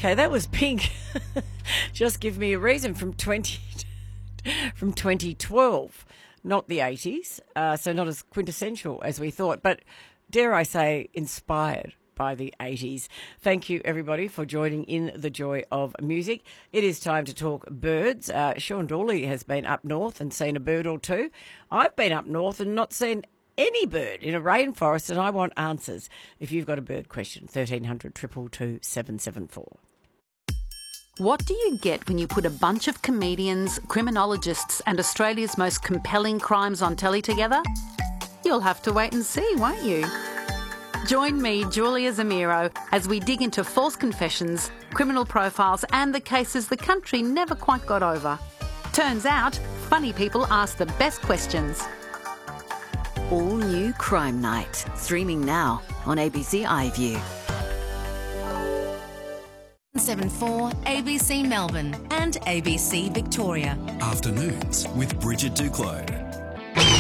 Okay, that was Pink. Just Give Me a Reason from 2012, not the 80s, so not as quintessential as we thought, but dare I say inspired by the 80s. Thank you, everybody, for joining in the joy of music. It is time to talk birds. Sean Dawley has been up north and seen a bird or two. I've been up north and not seen any bird in a rainforest, and I want answers. If you've got a bird question, 1300 222 774. What do you get when you put a bunch of comedians, criminologists and Australia's most compelling crimes on telly together? You'll have to wait and see, won't you? Join me, Julia Zamiro, as we dig into false confessions, criminal profiles and the cases the country never quite got over. Turns out, funny people ask the best questions. All new Crime Night, streaming now on ABC iView. 74 ABC Melbourne and ABC Victoria. Afternoons with Bridget Duclos.